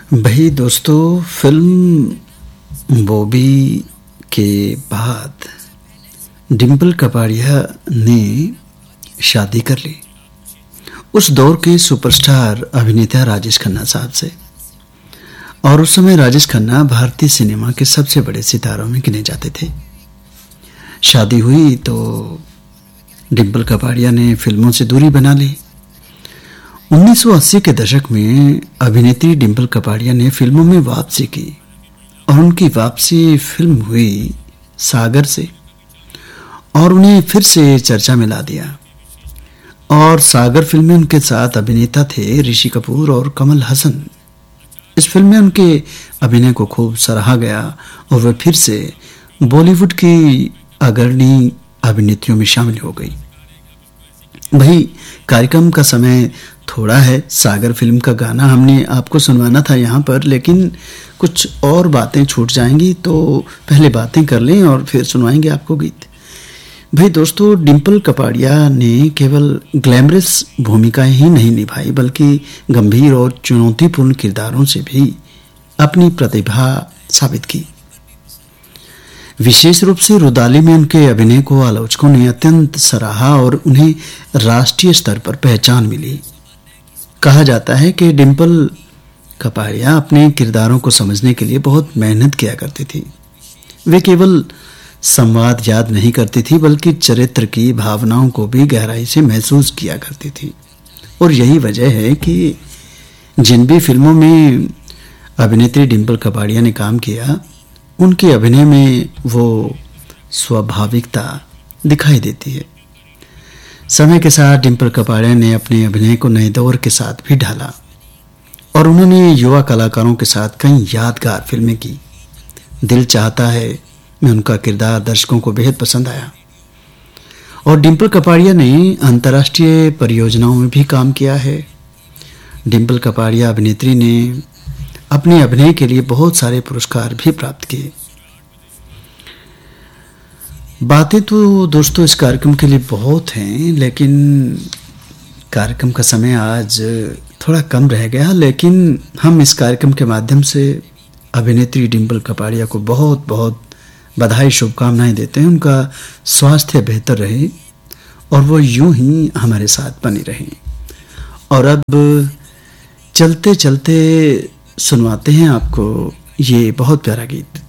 भाई दोस्तों, फिल्म बॉबी के बाद डिम्पल कपाड़िया ने शादी कर ली उस दौर के सुपरस्टार अभिनेता राजेश खन्ना साहब से। और उस समय राजेश खन्ना भारतीय सिनेमा के सबसे बड़े सितारों में गिने जाते थे। शादी हुई तो डिम्पल कपाड़िया ने फिल्मों से दूरी बना ली। 1980 के दशक में अभिनेत्री डिम्पल कपाड़िया ने फिल्मों में वापसी की और उनकी वापसी फिल्म हुई सागर से और उन्हें फिर से चर्चा में ला दिया। और सागर फिल्म में उनके साथ अभिनेता थे ऋषि कपूर और कमल हसन। इस फिल्म में उनके अभिनय को खूब सराहा गया और वह फिर से बॉलीवुड की अग्रणी अभिनेत्रियों में शामिल हो गई। भाई, कार्यक्रम का समय थोड़ा है। सागर फिल्म का गाना हमने आपको सुनवाना था यहाँ पर, लेकिन कुछ और बातें छूट जाएंगी, तो पहले बातें कर लें और फिर सुनवाएंगे आपको गीत। भाई दोस्तों, डिम्पल कपाड़िया ने केवल ग्लैमरस भूमिकाएं ही नहीं निभाई, बल्कि गंभीर और चुनौतीपूर्ण किरदारों से भी अपनी प्रतिभा साबित की। विशेष रूप से रुदाली में उनके अभिनय को आलोचकों ने अत्यंत सराहा और उन्हें राष्ट्रीय स्तर पर पहचान मिली। कहा जाता है कि डिम्पल कपाड़िया अपने किरदारों को समझने के लिए बहुत मेहनत किया करती थी। वे केवल संवाद याद नहीं करती थी, बल्कि चरित्र की भावनाओं को भी गहराई से महसूस किया करती थी। और यही वजह है कि जिन भी फिल्मों में अभिनेत्री डिम्पल कपाड़िया ने काम किया, उनके अभिनय में वो स्वाभाविकता दिखाई देती है। समय के साथ डिम्पल कपाड़िया ने अपने अभिनय को नए दौर के साथ भी ढाला और उन्होंने युवा कलाकारों के साथ कई यादगार फिल्में की। दिल चाहता है में उनका किरदार दर्शकों को बेहद पसंद आया। और डिम्पल कपाड़िया ने अंतर्राष्ट्रीय परियोजनाओं में भी काम किया है। डिम्पल कपाड़िया अभिनेत्री ने अपने अभिनय के लिए बहुत सारे पुरस्कार भी प्राप्त किए। बातें तो दोस्तों इस कार्यक्रम के लिए बहुत हैं, लेकिन कार्यक्रम का समय आज थोड़ा कम रह गया। लेकिन हम इस कार्यक्रम के माध्यम से अभिनेत्री डिम्पल कपाड़िया को बहुत बहुत बधाई, शुभकामनाएं देते हैं। उनका स्वास्थ्य बेहतर रहे और वो यूं ही हमारे साथ बनी रहें। और अब चलते चलते सुनवाते हैं आपको ये बहुत प्यारा गीत।